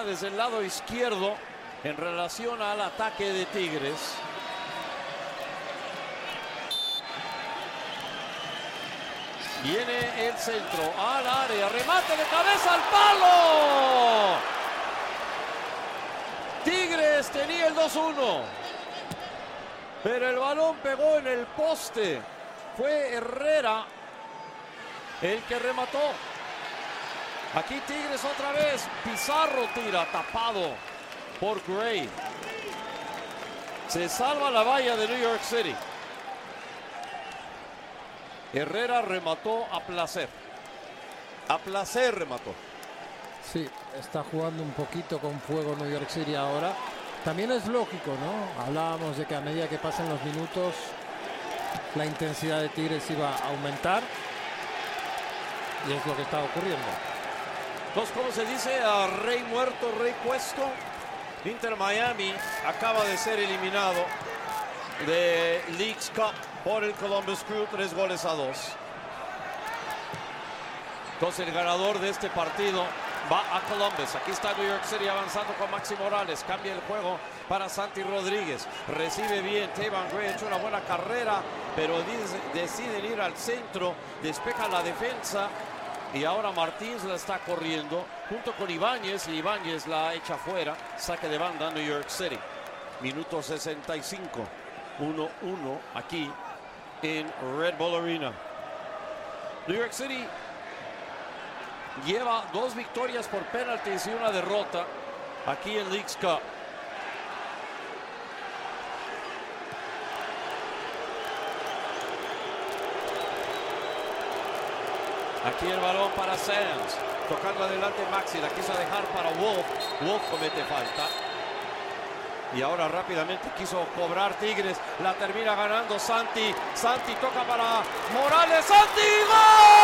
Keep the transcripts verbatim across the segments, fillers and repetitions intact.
Herrera desde el lado izquierdo en relación al ataque de Tigres. Viene el centro al área, remate de cabeza al palo. Tigres tenía el dos uno, pero el balón pegó en el poste. Fue Herrera el que remató. Aquí Tigres otra vez. Pizarro tira, tapado por Gray. Se salva la valla de New York City. Herrera remató a placer. A placer remató. Sí, está jugando un poquito con fuego New York City ahora. También es lógico, ¿no? Hablábamos de que a medida que pasen los minutos, la intensidad de Tigres iba a aumentar. Y es lo que está ocurriendo. Entonces, ¿cómo se dice? A rey muerto, rey puesto. Inter Miami acaba de ser eliminado de Leagues Cup por el Columbus Crew, tres goles a dos. Entonces el ganador de este partido va a Columbus. Aquí está New York City avanzando con Maxi Morales. Cambia el juego para Santi Rodríguez. Recibe bien Tavan Gray, ha hecho una buena carrera, pero deciden ir al centro. Despeja la defensa y ahora Martins la está corriendo junto con Ibáñez, y Ibáñez la echa fuera. Saque de banda New York City. Minuto sesenta y cinco. uno uno aquí en Red Bull Arena. New York City lleva dos victorias por penaltis y una derrota aquí en Leagues Cup. Aquí el balón para Sands. Tocando adelante Maxi. La quiso dejar para Wolf. Wolf comete falta. Y ahora rápidamente quiso cobrar Tigres. La termina ganando Santi. Santi toca para Morales. ¡Santi! ¡Gol!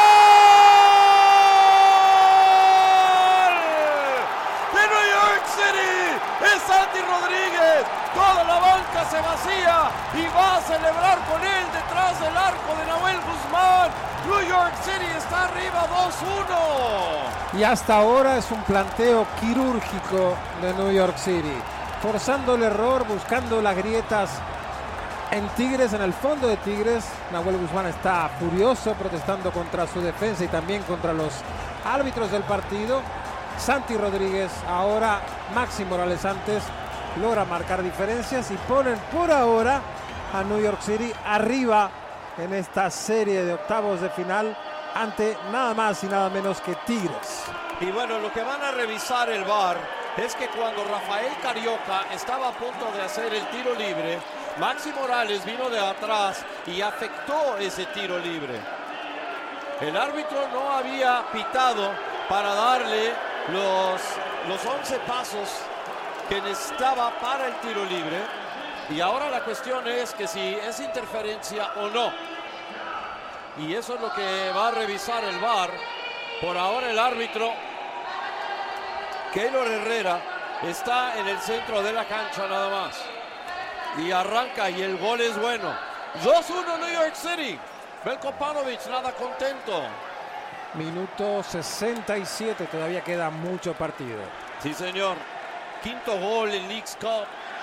¡De New York City! ¡Es Santi Rodríguez! Toda la banca se vacía y va a celebrar con él detrás del arco de Nahuel Guzmán. New York City está arriba dos uno. Y hasta ahora es un planteo quirúrgico de New York City. Forzando el error, buscando las grietas en Tigres, en el fondo de Tigres. Nahuel Guzmán está furioso, protestando contra su defensa y también contra los árbitros del partido. Santi Rodríguez, ahora Maxi Morales antes, logra marcar diferencias y ponen por ahora a New York City arriba en esta serie de octavos de final ante nada más y nada menos que Tigres. Y bueno, lo que van a revisar el V A R es que cuando Rafael Carioca estaba a punto de hacer el tiro libre, Maxi Morales vino de atrás y afectó ese tiro libre. El árbitro no había pitado para darle los, los once pasos que necesitaba para el tiro libre. Y ahora la cuestión es que si es interferencia o no. Y eso es lo que va a revisar el V A R. Por ahora el árbitro Keylor Herrera está en el centro de la cancha nada más. Y arranca y el gol es bueno. dos uno New York City. Veljko Paunovic nada contento. Minuto sesenta y siete, todavía queda mucho partido. Sí, señor. Quinto gol en Leagues Cup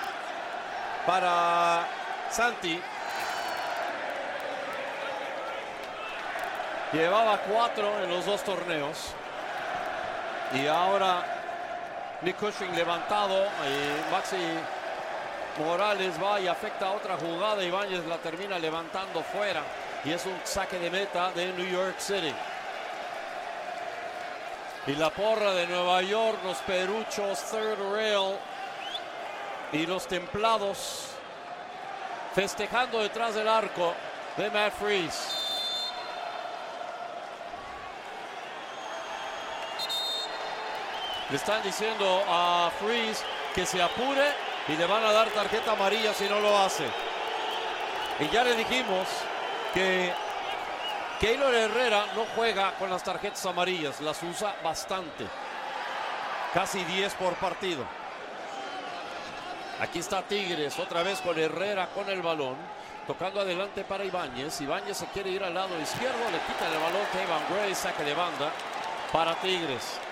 para Santi. Llevaba cuatro en los dos torneos. Y ahora Nick Cushing levantado. Y Maxi Morales va y afecta a otra jugada. Ibáñez la termina levantando fuera. Y es un saque de meta de New York City. Y la porra de Nueva York, los Peruchos, Third Rail y los Templados festejando detrás del arco de Matt Freese. Le están diciendo a Freese que se apure y le van a dar tarjeta amarilla si no lo hace. Y ya le dijimos que Keylor Herrera no juega con las tarjetas amarillas, las usa bastante. Casi diez por partido. Aquí está Tigres, otra vez con Herrera con el balón. Tocando adelante para Ibáñez. Ibáñez se quiere ir al lado izquierdo, le quita el balón Tavan Gray, saque de banda para Tigres.